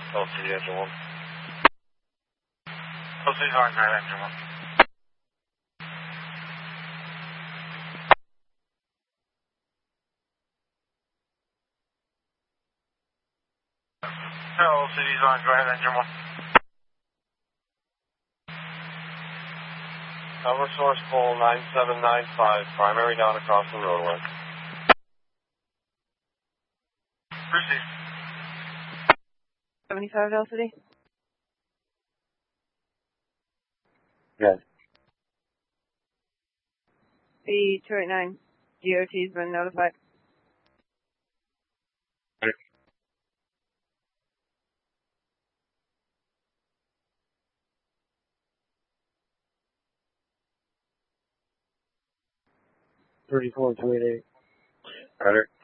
LCD engine 1. LCD's on Grand engine 1. LCD's on Grand engine 1. Cover source pole 9795, primary down across the roadway. Proceed. 75 LCD? Yes. The 289 DOT's been notified. Okay. 34 288. Roger.